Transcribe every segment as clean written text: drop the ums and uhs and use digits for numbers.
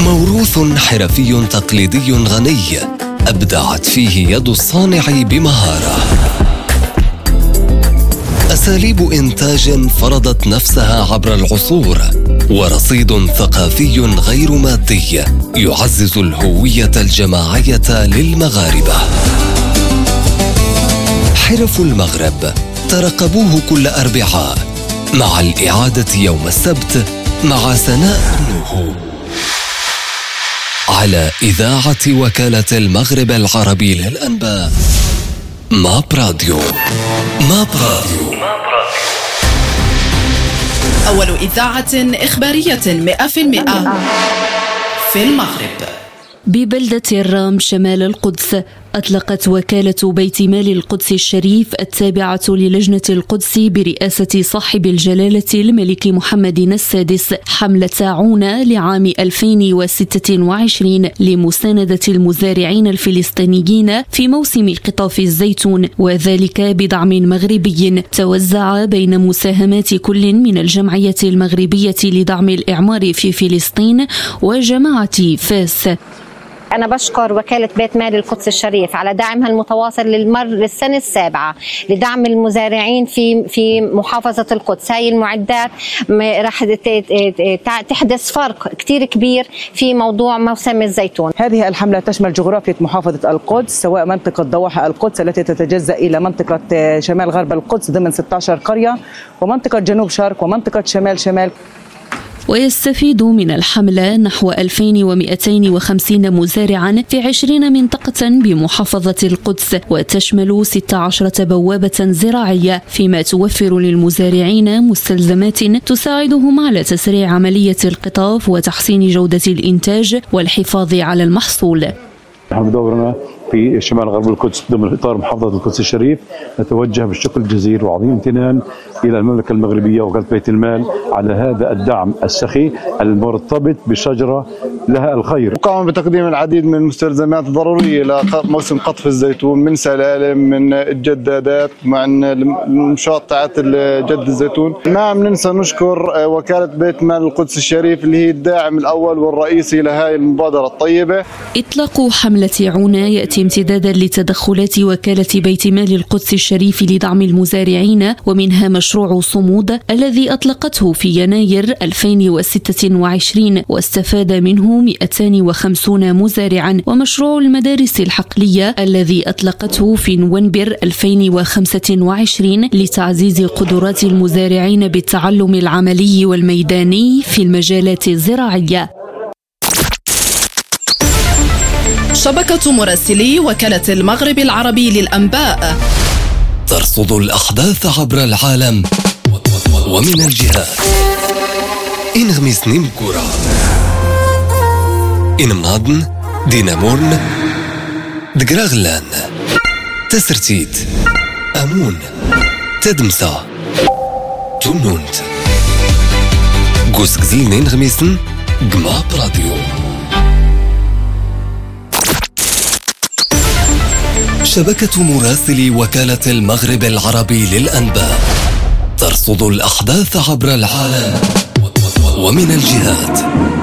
موروث حرفي تقليدي غني أبدعت فيه يد الصانع بمهارة. أساليب إنتاج فرضت نفسها عبر العصور، ورصيد ثقافي غير مادي يعزز الهوية الجماعية للمغاربة. حرف المغرب ترقبوه كل أربعاء مع الإعادة يوم السبت مع سناء نوح على إذاعة وكالة المغرب العربي للأنباء. ماب راديو. أول إذاعة إخبارية 100% في المغرب. ببلدة الرام شمال القدس أطلقت وكالة بيت مال القدس الشريف التابعة للجنة القدس برئاسة صاحب الجلالة الملك محمد السادس حملة عونة لعام 2026 لمساندة المزارعين الفلسطينيين في موسم قطاف الزيتون، وذلك بدعم مغربي توزع بين مساهمات كل من الجمعية المغربية لدعم الإعمار في فلسطين وجماعة فاس. أنا بشكر وكالة بيت مال القدس الشريف على دعمها المتواصل للسنة السابعة لدعم المزارعين في محافظة القدس. هاي المعدات راح تحدث فرق كتير كبير في موضوع موسم الزيتون. هذه الحملة تشمل جغرافية محافظة القدس، سواء منطقة ضواحي القدس التي تتجزأ إلى منطقة شمال غرب القدس ضمن 16 قرية، ومنطقة جنوب شرق، ومنطقة شمال. ويستفيد من الحملة نحو 2250 مزارعا في 20 منطقة بمحافظة القدس، وتشمل 16 بوابة زراعية، فيما توفر للمزارعين مستلزمات تساعدهم على تسريع عملية القطاف وتحسين جودة الإنتاج والحفاظ على المحصول. نحن بدورنا في شمال غرب القدس ضمن إطار محافظة القدس الشريف نتوجه بالشكر الجزيل وعظيم امتنان إلى المملكة المغربية ووكالة بيت المال على هذا الدعم السخي المرتبط بشجرة لها الخير. وقام بتقديم العديد من المستلزمات الضرورية لموسم قطف الزيتون، من سلالم، من الجدادات، مع المنشآت تاعت جد الزيتون. ما عم ننسى نشكر وكالة بيت مال القدس الشريف اللي هي الداعم الأول والرئيسي لهذه المبادرة الطيبة. إطلاق حملة عونة يأتي امتدادا لتدخلات وكالة بيت مال القدس الشريف لدعم المزارعين، ومنها مشروع صمود الذي أطلقته في يناير 2026 واستفاد منه 250 مزارعا، ومشروع المدارس الحقلية الذي أطلقته في نوفمبر 2025 لتعزيز قدرات المزارعين بالتعلم العملي والميداني في المجالات الزراعية. شبكة مراسلي وكالة المغرب العربي للأنباء ترصد الأحداث عبر العالم ومن الجهات. إنغمس نيمكورا، إنمنادن، دينامورن، دقراغلان، تسرتيت، أمون، تدمسا، تونونت، قوسكزيل نينغمسن، قماب راديو. شبكة مراسلي وكالة المغرب العربي للأنباء ترصد الأحداث عبر العالم ومن الجهات.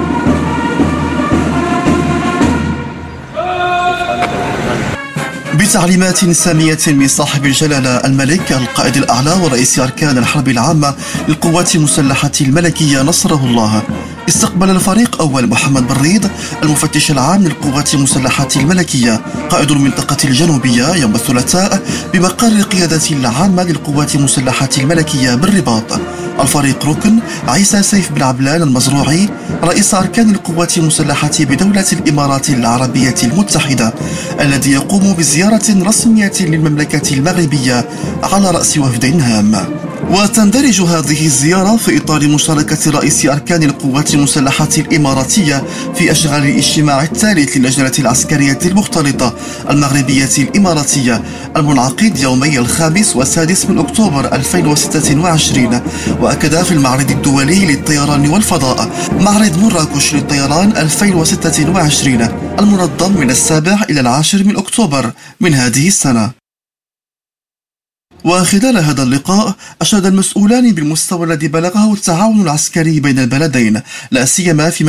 بتعليمات سامية من صاحب الجلالة الملك القائد الأعلى ورئيس أركان الحرب العامة للقوات المسلحة الملكية نصره الله، استقبل الفريق أول محمد بريد المفتش العام للقوات المسلحة الملكية قائد المنطقة الجنوبية يوم الثلاثاء بمقر القيادة العامة للقوات المسلحة الملكية بالرباط. الفريق ركن عيسى سيف بن عبلان المزروعي رئيس أركان القوات المسلحة بدولة الإمارات العربية المتحدة، الذي يقوم بزيارة رسمية للمملكة المغربية على رأس وفد هام. وتندرج هذه الزيارة في إطار مشاركة رئيس أركان القوات المسلحة الإماراتية في أشغال الاجتماع الثالث للجنة العسكرية المختلطة المغربية الإماراتية المنعقد يومي 5 و6 من أكتوبر 2026. وأكد في المعرض الدولي للطيران والفضاء معرض مراكش للطيران 2026 المنظم من 7 إلى 10 من أكتوبر من هذه السنة. وخلال هذا اللقاء أشاد المسؤولان بالمستوى الذي بلغه التعاون العسكري بين البلدين، لا سيما في